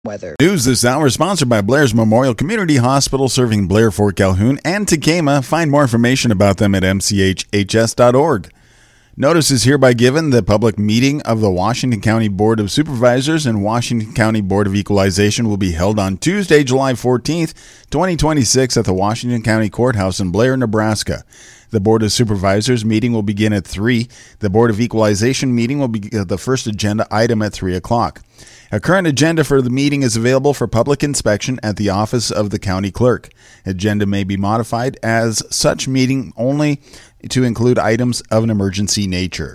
Weather. News this hour is sponsored by Blair's Memorial Community Hospital, serving Blair, Fort Calhoun, and Tekamah. Find more information about them at mchhs.org. Notice is hereby given the public meeting of the Washington County Board of Supervisors and Washington County Board of Equalization will be held on Tuesday, July 14th, 2026 at the Washington County Courthouse in Blair, Nebraska. The Board of Supervisors meeting will begin at 3. The Board of Equalization meeting will be the first agenda item at 3 o'clock. A current agenda for the meeting is available for public inspection at the office of the county clerk. Agenda may be modified as such meeting only to include items of an emergency nature.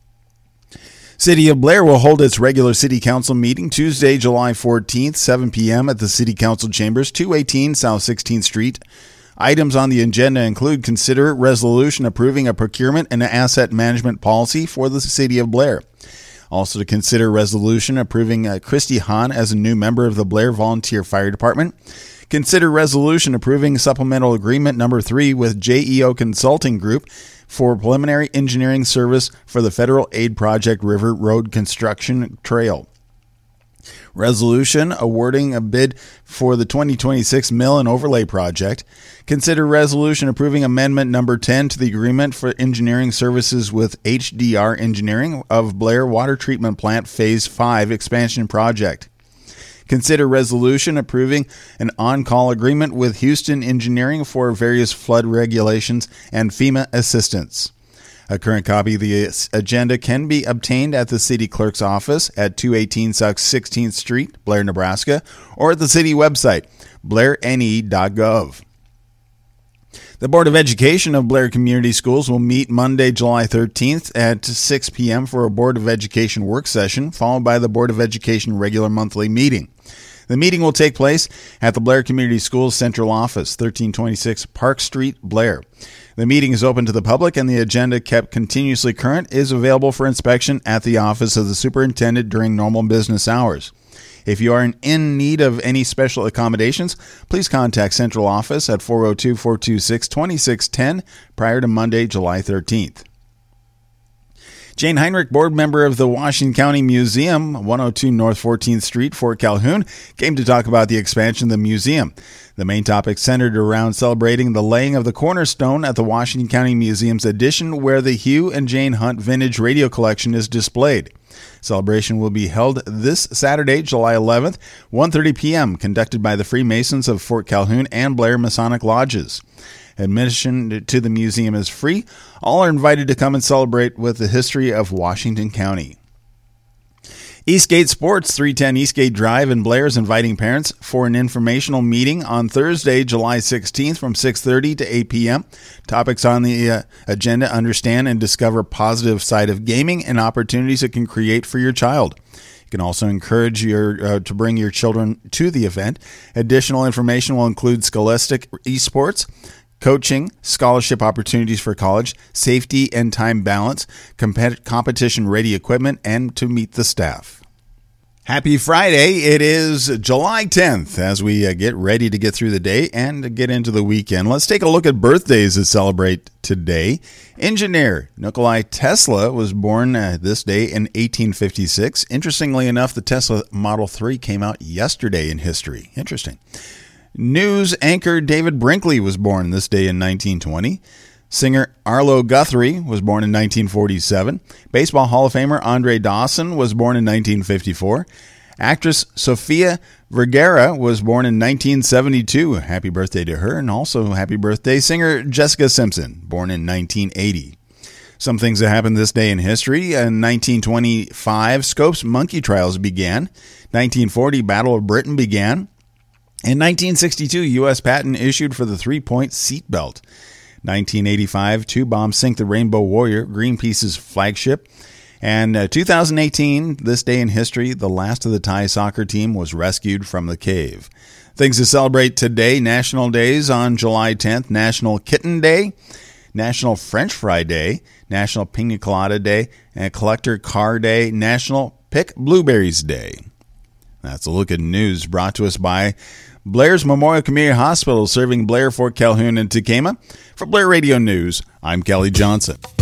City of Blair will hold its regular City Council meeting Tuesday, July 14th, 7 p.m. at the City Council Chambers, 218 South 16th Street. Items on the agenda include consider resolution approving a procurement and asset management policy for the City of Blair. Also to consider resolution approving Christy Hahn as a new member of the Blair Volunteer Fire Department. Consider resolution approving supplemental agreement number 3 with JEO Consulting Group for preliminary engineering service for the Federal Aid Project River Road Construction Trail. Resolution awarding a bid for the 2026 Mill and Overlay Project. Consider resolution approving amendment number 10 to the agreement for engineering services with HDR Engineering of Blair Water Treatment Plant Phase 5 Expansion Project. Consider resolution approving an on-call agreement with Houston Engineering for various flood regulations and FEMA assistance. A current copy of the agenda can be obtained at the city clerk's office at 218 South 16th Street, Blair, Nebraska, or at the city website, blairne.gov. The Board of Education of Blair Community Schools will meet Monday, July 13th at 6 p.m. for a Board of Education work session, followed by the Board of Education regular monthly meeting. The meeting will take place at the Blair Community Schools Central Office, 1326 Park Street, Blair. The meeting is open to the public, and the agenda, kept continuously current, is available for inspection at the office of the superintendent during normal business hours. If you are in need of any special accommodations, please contact Central Office at 402-426-2610 prior to Monday, July 13th. Jane Heinrich, board member of the Washington County Museum, 102 North 14th Street, Fort Calhoun, came to talk about the expansion of the museum. The main topic centered around celebrating the laying of the cornerstone at the Washington County Museum's addition, where the Hugh and Jane Hunt Vintage Radio Collection is displayed. Celebration will be held this Saturday, July 11th, 1:30 p.m., conducted by the Freemasons of Fort Calhoun and Blair Masonic Lodges. Admission to the museum is free. All are invited to come and celebrate with the history of Washington County. Eastgate Sports, 310 Eastgate Drive in Blair is inviting parents for an informational meeting on Thursday, July 16th from 6:30 to 8 p.m. Topics on the agenda: understand and discover positive side of gaming and opportunities it can create for your child. You can also encourage to bring your children to the event. Additional information will include Scholastic Esports, coaching, scholarship opportunities for college, safety and time balance, competition-ready equipment, and to meet the staff. Happy Friday. It is July 10th as we get ready to get through the day and get into the weekend. Let's take a look at birthdays to celebrate today. Engineer Nikola Tesla was born this day in 1856. Interestingly enough, the Tesla Model 3 came out yesterday in history. Interesting. News anchor David Brinkley was born this day in 1920. Singer Arlo Guthrie was born in 1947. Baseball Hall of Famer Andre Dawson was born in 1954. Actress Sofia Vergara was born in 1972. Happy birthday to her. And also happy birthday singer Jessica Simpson, born in 1980. Some things that happened this day in history. In 1925, Scopes monkey trials began. 1940, Battle of Britain began. In 1962, U.S. patent issued for the 3-point seatbelt. 1985, two bombs sink the Rainbow Warrior, Greenpeace's flagship. And 2018, this day in history, the last of the Thai soccer team was rescued from the cave. Things to celebrate today: national days on July 10th, National Kitten Day, National French Fry Day, National Pina Colada Day, and Collector Car Day, National Pick Blueberries Day. That's a look at news brought to us by Blair's Memorial Community Hospital, serving Blair, Fort Calhoun, and Tekamah. For Blair Radio News, I'm Kelly Johnson.